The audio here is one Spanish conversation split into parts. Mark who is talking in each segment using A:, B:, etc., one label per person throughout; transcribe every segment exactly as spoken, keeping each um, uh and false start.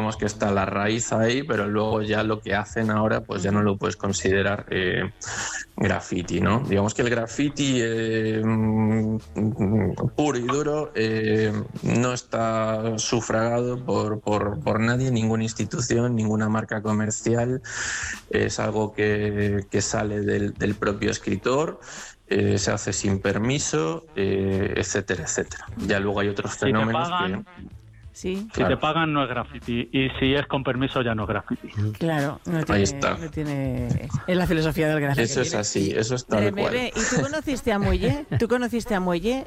A: digamos que está la raíz ahí, pero luego ya lo que hacen ahora pues ya no lo puedes considerar eh, graffiti, ¿no? Digamos que el graffiti eh, puro y duro eh, no está sufragado por, por, por nadie, ninguna institución, ninguna marca comercial, es algo que, que sale del, del propio escritor. Eh, se hace sin permiso, eh, etcétera, etcétera. Ya luego hay otros fenómenos
B: si te pagan,
A: que...
C: Sí.
B: Si
A: claro.
B: te pagan no es graffiti, y si es con permiso ya no es graffiti.
C: Claro, no tiene,
A: Ahí está.
C: no tiene... Es la filosofía del graffiti.
A: Eso es así, eso es tal cual.
C: ¿Y tú conociste a Muelle? ¿Tú conociste a Muelle?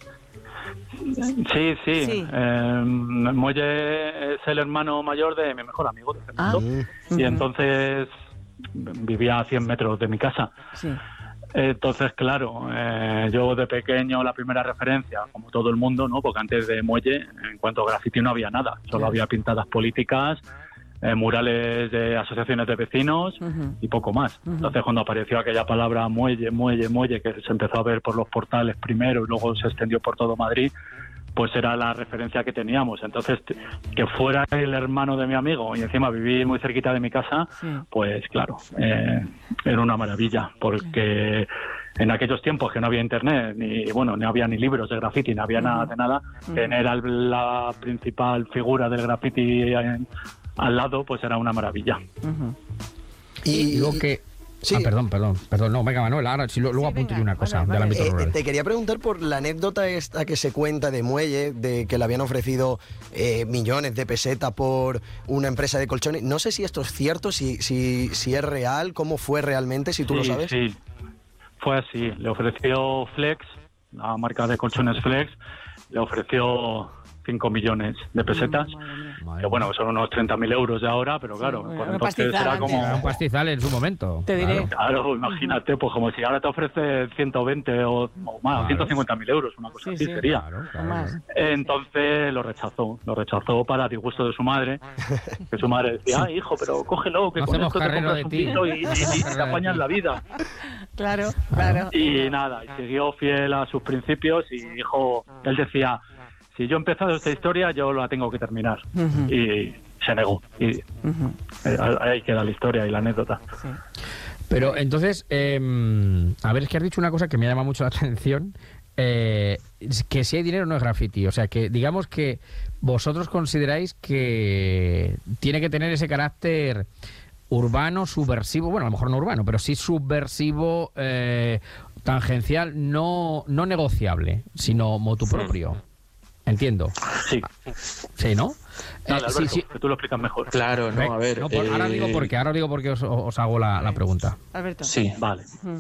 B: Sí, sí.
C: Sí.
B: Eh, Muelle es el hermano mayor de mi mejor amigo de Fernando.
C: Ah.
B: Y entonces vivía a cien metros de mi casa.
C: Sí.
B: Entonces, claro, eh, yo de pequeño la primera referencia, como todo el mundo, ¿no? Porque antes de Muelle, en cuanto a graffiti no había nada. Solo
C: Claro.
B: había pintadas políticas, eh, murales de asociaciones de vecinos
C: Uh-huh.
B: y poco más.
C: Uh-huh.
B: Entonces, cuando apareció aquella palabra muelle, muelle, muelle, que se empezó a ver por los portales primero y luego se extendió por todo Madrid, pues era la referencia que teníamos. Entonces, t- que fuera el hermano de mi amigo y encima vivir muy cerquita de mi casa,
C: Sí.
B: pues claro, eh, era una maravilla, porque en aquellos tiempos que no había internet, ni bueno, no había ni libros de graffiti, no había
C: Uh-huh.
B: nada de nada,
C: Uh-huh.
B: tener al- la principal figura del graffiti en- al lado, pues era una maravilla.
C: Uh-huh.
D: Y
E: Digo que...
D: Sí.
E: Ah, perdón, perdón, perdón. No, venga, Manuel, ahora si lo- luego
C: Sí,
E: apunto
C: venga,
E: yo una cosa
C: vale,
E: del
C: vale.
E: ámbito
D: Eh,
E: rural.
D: te quería preguntar por la anécdota esta que se cuenta de Muelle, de que le habían ofrecido eh, millones de pesetas por una empresa de colchones. No sé si esto es cierto, si, si, si es real, cómo fue realmente, si tú
B: sí,
D: lo sabes.
B: Sí, fue así. Le ofreció Flex, la marca de colchones Flex, le ofreció cinco millones de pesetas.
C: Madre mía.
E: Madre
B: Que bueno,
E: mía.
B: son unos treinta mil euros de ahora, pero claro,
C: bueno,
B: pues
C: un
B: entonces
C: pastizal
B: era
C: antes.
B: como...
E: Era un pastizal en su momento.
C: Te diré.
E: Claro.
B: Claro, imagínate, pues como si ahora te ofrece ciento veinte o, o más,
E: Claro.
B: ciento cincuenta mil euros, una cosa
C: Sí,
B: así
C: sí.
B: sería.
E: Claro,
C: O
E: claro.
C: más.
B: Entonces lo rechazó, lo rechazó para disgusto de su madre, que su madre decía, ay hijo, pero cógelo, que
E: No
B: con
E: hacemos
B: esto te
E: carrera
B: compras
E: de
B: un
E: ti.
B: piso y, y- y
E: Carrera
B: te
E: de
B: apañas
E: ti.
B: la vida.
C: Claro, claro.
B: Y nada, y siguió fiel a sus principios y dijo, él decía, si yo he empezado esta historia, yo la tengo que terminar.
C: Ujú.
B: Y se negó. Y
C: Ujú.
B: eh, ahí queda la historia y la anécdota.
C: Sí.
E: Pero entonces, eh, a ver, es que has dicho una cosa que me llama mucho la atención, eh, es que si hay dinero no es graffiti, o sea que digamos que vosotros consideráis que tiene que tener ese carácter urbano, subversivo, bueno, a lo mejor no urbano, pero sí subversivo, eh, tangencial, no, no negociable, sino motu propio. Entiendo.
B: Sí,
E: Sí, ¿no?
B: dale,
E: Eh, sí,
B: Alberto,
E: sí.
B: que tú lo explicas mejor.
A: Claro, no, a ver...
E: No, por- ahora
A: eh,
E: digo por qué, ahora digo por qué os, os hago la, la pregunta.
C: Alberto.
A: Sí.
B: Vale.
C: Mm.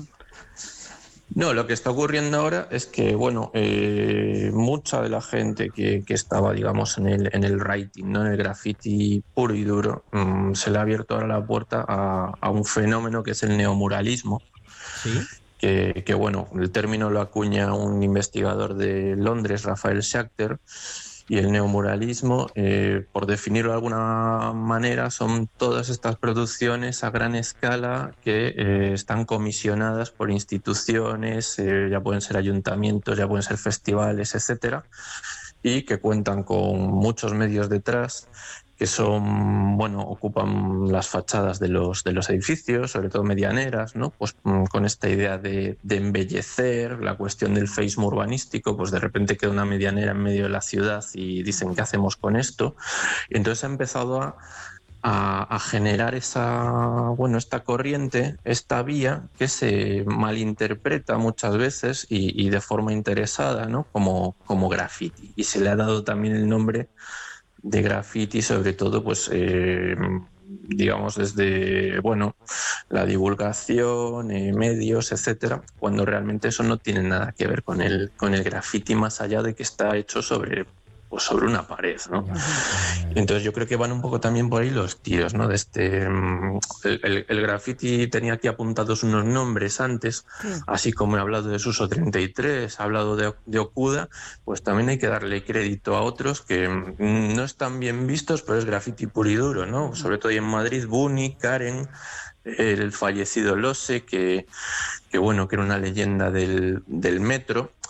A: No, lo que está ocurriendo ahora es que, bueno, eh, mucha de la gente que, que estaba, digamos, en el, en el writing, ¿no? En el graffiti puro y duro, mmm, se le ha abierto ahora la puerta a, a un fenómeno que es el neomuralismo.
E: Sí.
A: Que, que, bueno, el término lo acuña un investigador de Londres, Rafael Schachter, y el neomuralismo, eh, por definirlo de alguna manera, son todas estas producciones a gran escala que eh, están comisionadas por instituciones, eh, ya pueden ser ayuntamientos, ya pueden ser festivales, etcétera, y que cuentan con muchos medios detrás, que son, bueno, ocupan las fachadas de los, de los edificios, sobre todo medianeras, ¿no? Pues con esta idea de, de embellecer, la cuestión del feísmo urbanístico, pues de repente queda una medianera en medio de la ciudad y dicen, ¿qué hacemos con esto? Y entonces ha empezado a, a, a generar esa, bueno, esta corriente, esta vía que se malinterpreta muchas veces y, y de forma interesada, ¿no? Como, como graffiti. Y se le ha dado también el nombre de graffiti, sobre todo, pues, eh, digamos, desde, bueno, la divulgación, eh, medios, etcétera, cuando realmente eso no tiene nada que ver con el, con el graffiti, más allá de que está hecho sobre, pues, sobre una pared, ¿no? Entonces yo creo que van un poco también por ahí los tiros, ¿no? De este, el, el, el graffiti tenía aquí apuntados unos nombres antes,
C: Sí.
A: así como he hablado de Suso treinta y tres, he hablado de, de Okuda, pues también hay que darle crédito a otros que no están bien vistos, pero es graffiti puro y duro, ¿no? Sobre todo ahí en Madrid, Buni, Karen, el fallecido Lose, que, que bueno, que era una leyenda del, del metro.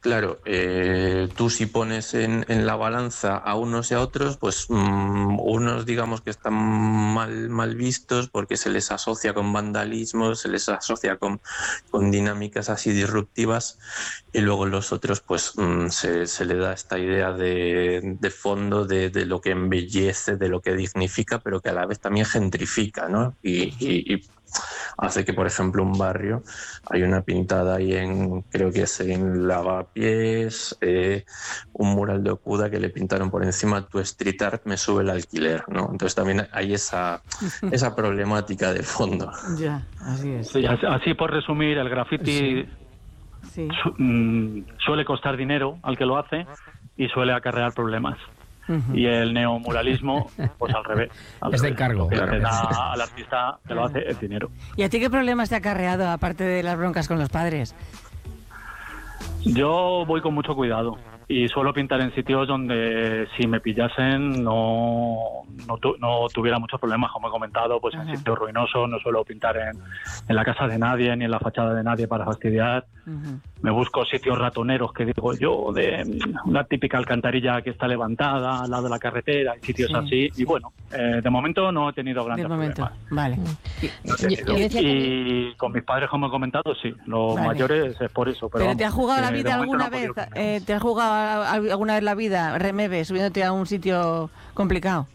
A: claro, eh, tú si pones en, en la balanza a unos y a otros, pues mmm, unos digamos que están mal, mal vistos porque se les asocia con vandalismo, se les asocia con, con dinámicas así disruptivas, y luego los otros pues mmm, se, se le da esta idea de, de fondo de, de lo que embellece, de lo que dignifica, pero que a la vez también gentrifica, ¿no? Y, y, y hace que, por ejemplo, un barrio, hay una pintada ahí en, creo que es en Lavapiés, eh, un mural de Okuda que le pintaron por encima: tu street art me sube el alquiler, ¿no? Entonces también hay esa, esa problemática de fondo.
C: Ya, así es.
B: Sí, así, así por resumir, el graffiti
C: Sí. Sí.
B: su, mm, suele costar dinero al que lo hace y suele acarrear problemas.
C: Ujú.
B: Y el neomuralismo, pues al revés. Al
E: Es de
B: revés.
E: encargo.
B: Lo que
E: Claro.
B: le da al artista que lo hace el dinero.
C: ¿Y a ti qué problemas te ha acarreado, aparte de las broncas con los padres?
B: Yo voy con mucho cuidado y suelo pintar en sitios donde si me pillasen no, no, tu, no tuviera muchos problemas, como he comentado, pues
C: Ajá.
B: en sitios ruinosos. No suelo pintar en, en la casa de nadie ni en la fachada de nadie para fastidiar.
C: Ujú.
B: Me busco sitios ratoneros, que digo yo, de una típica alcantarilla que está levantada al lado de la carretera, y sitios
C: Sí,
B: así.
C: sí.
B: Y bueno, eh, de momento no he tenido grandes
C: De momento,
B: problemas.
C: vale.
B: No he
F: Yo-
B: tenido.
F: yo decía que-
B: Y con mis padres, como he comentado, sí, los
C: Vale.
B: mayores es por eso. Pero,
C: ¿Pero te ha
B: vamos,
C: jugado la
B: que de
C: vida
B: momento
C: alguna
B: no he
C: vez?
B: podido
C: Eh, ¿Te ha jugado a- alguna vez la vida, remebe, subiéndote a un sitio complicado?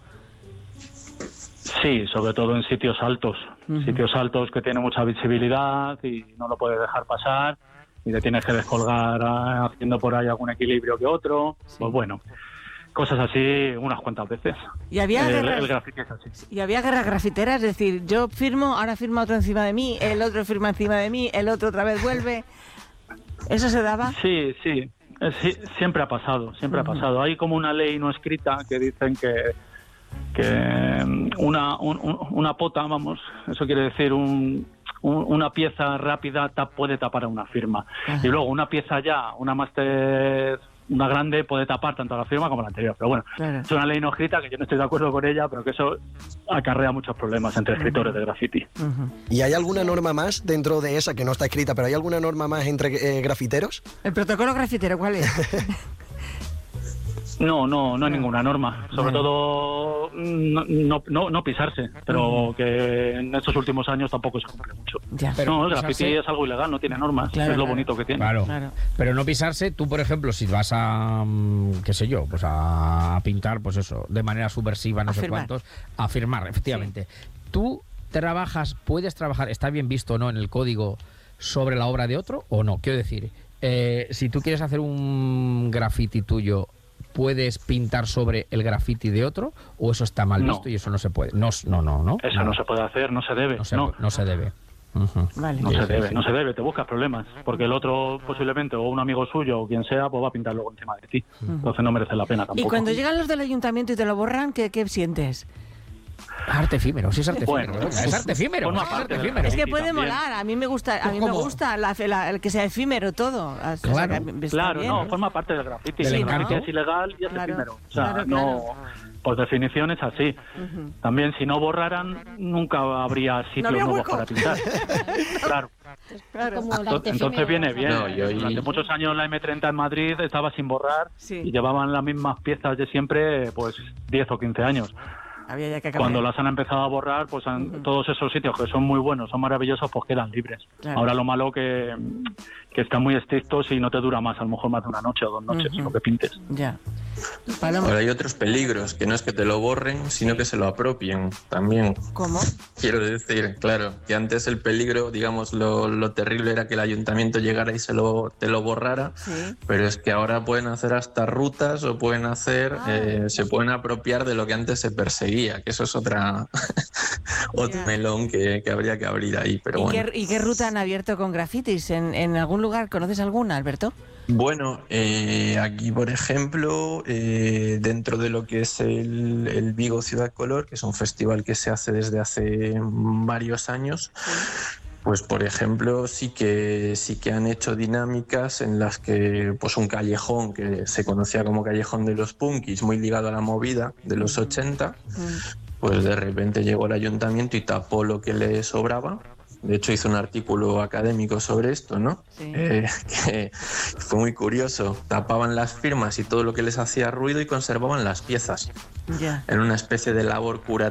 B: Sí, sobre todo en sitios altos,
C: Ujú.
B: sitios altos que tienen mucha visibilidad y no lo puedes dejar pasar y te tienes que descolgar ah, haciendo por ahí algún equilibrio que otro.
C: Sí.
B: Pues bueno, cosas así unas cuantas veces.
C: ¿Y había,
B: El,
C: guerras,
B: el graffiti es así.
C: ¿Y había guerras grafiteras? Es decir, yo firmo, ahora firma otro encima de mí, el otro firma encima de mí, el otro otra vez vuelve. ¿Eso se daba?
B: Sí, sí, eh, sí, siempre ha pasado, siempre
C: Ujú.
B: ha pasado. Hay como una ley no escrita que dicen que que mm, una un- un- una pota, vamos, eso quiere decir un, un- una pieza rápida ta- puede tapar a una firma.
C: Ajá.
B: Y luego una pieza ya, una máster, una grande, puede tapar tanto a la firma como a la anterior. Pero bueno,
C: Claro.
B: es una ley no escrita que yo no estoy de acuerdo con ella, pero que eso acarrea muchos problemas entre escritores de graffiti.
C: Ujú.
D: ¿Y hay alguna norma más dentro de esa que no está escrita, pero hay alguna norma más entre eh, grafiteros?
C: ¿El protocolo grafitero cuál es?
B: No, no, no hay ninguna norma. Sobre
C: Vale.
B: todo no, no, no, no pisarse, pero que en estos últimos años tampoco se cumple mucho.
C: Ya.
E: Pero
B: no, el
E: pisarse-
B: graffiti es algo ilegal, no tiene normas,
C: Claro,
B: es lo
C: claro.
B: bonito que tiene.
E: Claro.
C: Claro.
E: Pero no pisarse, tú por ejemplo, si vas a, mm, qué sé yo, pues a pintar, pues eso, de manera subversiva, no
C: A
E: sé
C: firmar.
E: cuántos, a firmar, efectivamente. Tú trabajas, puedes trabajar, está bien visto o no en el código, sobre la obra de otro o no. Quiero decir, eh, si tú quieres hacer un graffiti tuyo, ¿puedes pintar sobre el graffiti de otro o eso está mal
B: No.
E: visto y eso no se puede? No, no, no, no.
B: Eso no se puede hacer, no se debe.
E: no se,
B: no.
E: no se debe. Ujú.
C: Vale.
B: No
E: Sí,
B: se
E: sí,
B: debe,
E: sí.
B: no se debe, te buscas problemas, porque el otro posiblemente, o un amigo suyo, o quien sea, pues va a pintar luego encima de ti. Entonces no merece la pena
C: Y
B: tampoco.
C: cuando llegan los del ayuntamiento y te lo borran, ¿qué, qué sientes?
E: Arte efímero, sí es arte
B: Bueno,
E: efímero. Es arte efímero,
B: forma
E: sí es arte
B: parte del
E: efímero.
C: Es que
B: Sí,
C: puede
B: también.
C: molar, a mí me gusta, a mí me
E: ¿Cómo?
C: gusta la, la- el que sea efímero todo. O sea,
E: Claro.
C: que está
B: Claro,
C: bien.
B: no, forma parte del graffiti.
E: Del
B: el
E: encanto.
B: graffiti es ilegal y es
C: Claro,
B: efímero. O sea,
C: claro,
B: no, por definición es así.
C: Ujú.
B: También si no borraran, nunca habría sitios
C: habría
B: nuevos
C: hueco.
B: para pintar. Claro.
C: Claro.
F: Como el
B: Ento-
F: arte
B: Entonces
F: efímero,
B: viene
F: ¿no?
B: bien.
A: No, yo ahí-
B: Durante muchos años la eme treinta en Madrid estaba sin borrar
C: Sí.
B: y llevaban las mismas piezas de siempre, pues diez o quince años.
C: Había ya que acabar.
B: Cuando las han empezado a borrar, pues han-
C: Ujú.
B: todos esos sitios que son muy buenos, son maravillosos, pues quedan libres.
C: Claro.
B: Ahora lo malo que, que están muy estrictos y no te dura más, a lo mejor más de una noche o dos noches,
C: Ujú.
B: lo que pintes.
C: Ya. Paloma,
A: Ahora hay otros peligros, que no es que te lo borren, sino que se lo apropien también.
C: ¿cómo?
A: Quiero decir, claro, que antes el peligro, digamos, lo, lo terrible era que el ayuntamiento llegara y se lo, te lo borrara,
C: Sí.
A: pero es que ahora pueden hacer hasta rutas o pueden hacer,
C: Ah.
A: eh, se pueden apropiar de lo que antes se perseguía, que eso es otra otro
C: Ya.
A: melón que, que habría que abrir ahí, pero
C: ¿Y,
A: bueno.
C: qué, y qué ruta han abierto con grafitis? ¿En, en algún lugar? ¿Conoces alguna, Alberto?
A: Bueno, eh, aquí por ejemplo, eh, dentro de lo que es el, el Vigo Ciudad Color, que es un festival que se hace desde hace varios años, pues por ejemplo sí que sí que han hecho dinámicas en las que pues un callejón que se conocía como Callejón de los Punkis, muy ligado a la movida de los ochenta,
C: Mm.
A: pues de repente llegó el ayuntamiento y tapó lo que le sobraba De hecho, hizo un artículo académico sobre esto, ¿no?
C: Sí.
A: Eh, que fue muy curioso. Tapaban las firmas y todo lo que les hacía ruido y conservaban las piezas.
C: Ya.
A: En una especie de labor curativa